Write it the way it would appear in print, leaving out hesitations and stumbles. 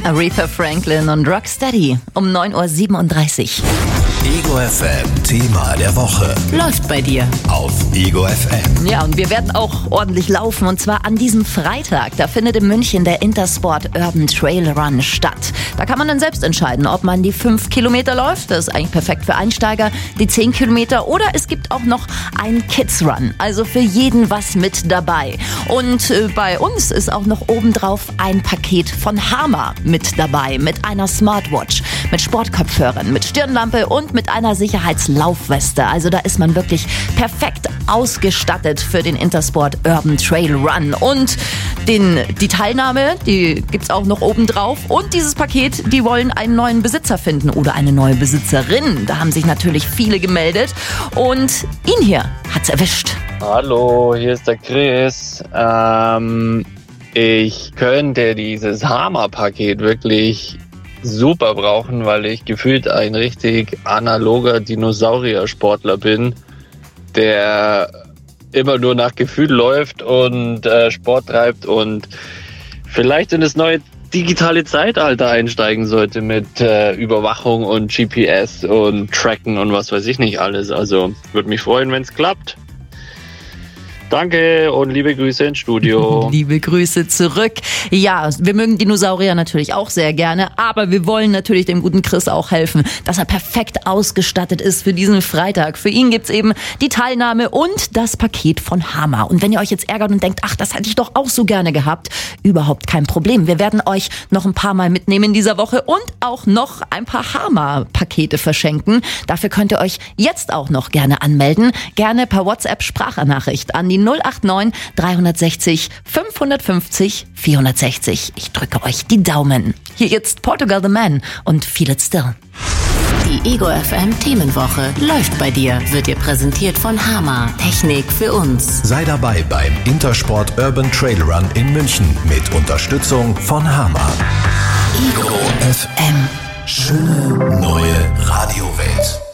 Aretha Franklin und Rocksteady um 9.37 Uhr. Ego FM Thema der Woche. Läuft bei dir. Auf Ego FM. Ja, und wir werden auch ordentlich laufen. Und zwar an diesem Freitag. Da findet in München der Intersport Urban Trail Run statt. Da kann man dann selbst entscheiden, ob man die 5 Kilometer läuft. Das ist eigentlich perfekt für Einsteiger. Die 10 Kilometer. Oder es gibt auch noch einen Kids Run. Also für jeden was mit dabei. Und bei uns ist auch noch obendrauf ein Paket von Hama mit dabei. Mit einer Smartwatch, mit Sportkopfhörern, mit Stirnlampe und mit einer Sicherheitslaufweste. Also da ist man wirklich perfekt ausgestattet für den Intersport Urban Trail Run. Und die Teilnahme, die gibt's auch noch oben drauf. Und dieses Paket, die wollen einen neuen Besitzer finden oder eine neue Besitzerin. Da haben sich natürlich viele gemeldet. Und ihn hier hat's erwischt. Hallo, hier ist der Chris. Ich könnte dieses Hama-Paket wirklich super brauchen, weil ich gefühlt ein richtig analoger Dinosaurier-Sportler bin, der immer nur nach Gefühl läuft und Sport treibt und vielleicht in das neue digitale Zeitalter einsteigen sollte mit Überwachung und GPS und Tracken und was weiß ich nicht alles. Also würde mich freuen, wenn es klappt. Danke und liebe Grüße ins Studio. Liebe Grüße zurück. Ja, wir mögen Dinosaurier natürlich auch sehr gerne, aber wir wollen natürlich dem guten Chris auch helfen, dass er perfekt ausgestattet ist für diesen Freitag. Für ihn gibt's eben die Teilnahme und das Paket von Hama. Und wenn ihr euch jetzt ärgert und denkt, ach, das hätte ich doch auch so gerne gehabt, überhaupt kein Problem. Wir werden euch noch ein paar Mal mitnehmen in dieser Woche und auch noch ein paar Hama-Pakete verschenken. Dafür könnt ihr euch jetzt auch noch gerne anmelden. Gerne per WhatsApp-Sprachnachricht an die 089 360 550 460. Ich drücke euch die Daumen. Hier jetzt Portugal the Man und Feel It Still. Die Ego FM Themenwoche läuft bei dir, wird dir präsentiert von Hama. Technik für uns. Sei dabei beim Intersport Urban Trail Run in München mit Unterstützung von Hama. Ego FM. Schöne neue Radiowelt.